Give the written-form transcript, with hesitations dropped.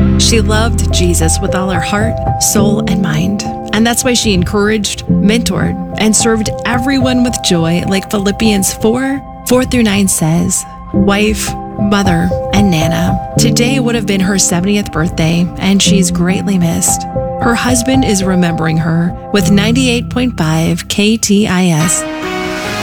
She loved Jesus with all her heart, soul, and mind. And that's why she encouraged, mentored, and served everyone with joy, like Philippians 4:4-9 says. Wife, mother, and Nana. Today would have been her 70th birthday, and she's greatly missed. Her husband is remembering her with 98.5 KTIS